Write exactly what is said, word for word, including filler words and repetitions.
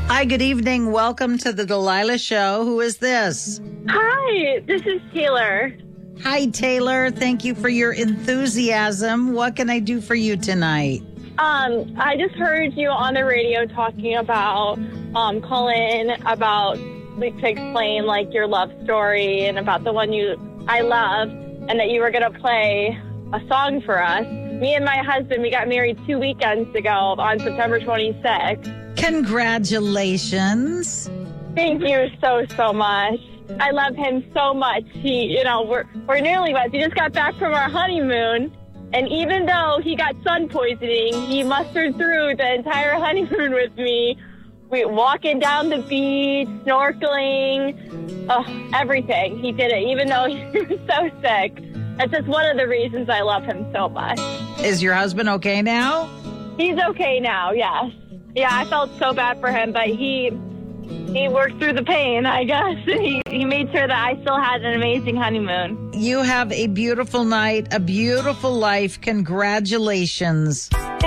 Hi, good evening. Welcome to the Delilah Show. Who is this? Hi, this is Taylor. Hi, Taylor. Thank you for your enthusiasm. What can I do for you tonight? Um, I just heard you on the radio talking about um, calling about like, to explain like your love story and about the one you I love, and that you were gonna play a song for us. Me and my husband, we got married two weekends ago on September twenty-sixth. Congratulations. Thank you so, so much. I love him so much. He, you know, we're, we're newlyweds. He just got back from our honeymoon. And even though he got sun poisoning, he mustered through the entire honeymoon with me. We walking down the beach, snorkeling, oh, everything. He did it, even though he was so sick. That's just one of the reasons I love him so much. Is your husband okay now? He's okay now, yes. Yeah, I felt so bad for him, but he he worked through the pain, I guess. He, he made sure that I still had an amazing honeymoon. You have a beautiful night, a beautiful life. Congratulations.